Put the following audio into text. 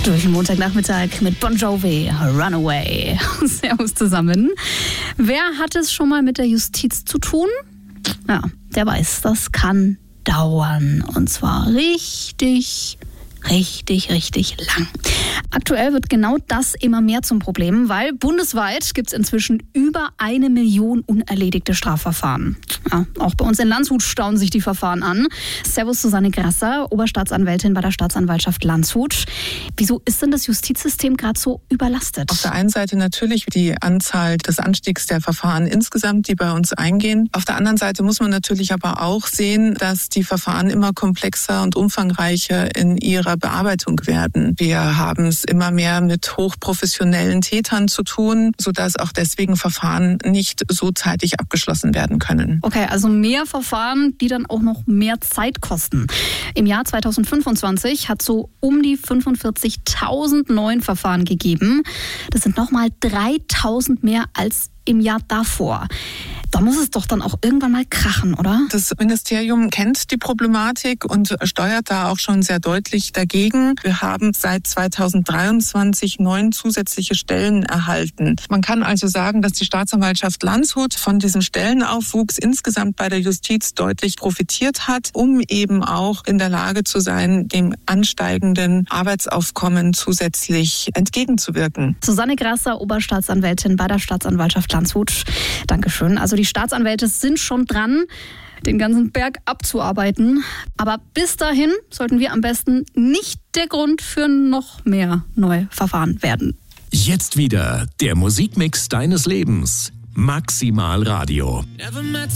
Durch den Montagnachmittag mit Bon Jovi, Runaway. Servus zusammen. Wer hat es schon mal mit der Justiz zu tun? Ja, der weiß, das kann dauern. Und zwar richtig lang. Aktuell wird genau das immer mehr zum Problem, weil bundesweit gibt es inzwischen über 1 Million unerledigte Strafverfahren. Ja, auch bei uns in Landshut stauen sich die Verfahren an. Servus Susanne Grasser, Oberstaatsanwältin bei der Staatsanwaltschaft Landshut. Wieso ist denn das Justizsystem gerade so überlastet? Auf der einen Seite natürlich die Anzahl des Anstiegs der Verfahren insgesamt, die bei uns eingehen. Auf der anderen Seite muss man natürlich aber auch sehen, dass die Verfahren immer komplexer und umfangreicher in ihrer Bearbeitung werden. Wir haben es immer mehr mit hochprofessionellen Tätern zu tun, sodass auch deswegen Verfahren nicht so zeitig abgeschlossen werden können. Okay, also mehr Verfahren, die dann auch noch mehr Zeit kosten. Im Jahr 2025 hat es so um die 45.000 neuen Verfahren gegeben. Das sind nochmal 3.000 mehr als im Jahr davor. Da muss es doch dann auch irgendwann mal krachen, oder? Das Ministerium kennt die Problematik und steuert da auch schon sehr deutlich dagegen. Wir haben seit 2023 9 zusätzliche Stellen erhalten. Man kann also sagen, dass die Staatsanwaltschaft Landshut von diesem Stellenaufwuchs insgesamt bei der Justiz deutlich profitiert hat, um eben auch in der Lage zu sein, dem ansteigenden Arbeitsaufkommen zusätzlich entgegenzuwirken. Susanne Grasser, Oberstaatsanwältin bei der Staatsanwaltschaft Landshut. Dankeschön. Also die Staatsanwälte sind schon dran, den ganzen Berg abzuarbeiten. Aber bis dahin sollten wir am besten nicht der Grund für noch mehr neue Verfahren werden. Jetzt wieder der Musikmix deines Lebens. Maximal Radio.